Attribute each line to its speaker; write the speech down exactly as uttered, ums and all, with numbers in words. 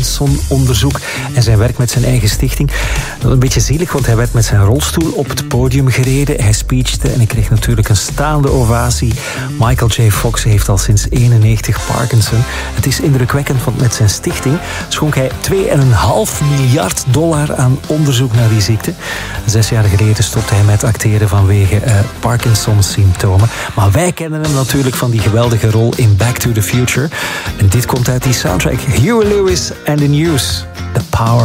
Speaker 1: Parkinson-onderzoek en zijn werk met zijn eigen stichting. Een beetje zielig, want hij werd met zijn rolstoel op het podium gereden. Hij speechte en hij kreeg natuurlijk een staande ovatie. Michael J. Fox heeft al sinds eenennegentig Parkinson. Het is indrukwekkend, want met zijn stichting schonk hij twee komma vijf miljard dollar aan onderzoek naar die ziekte. Zes jaar geleden stopte hij met acteren vanwege uh, Parkinson-symptomen. Maar wij kennen hem natuurlijk van die geweldige rol in Back to the Future. En dit komt uit die soundtrack. Huey Lewis and the News. The Power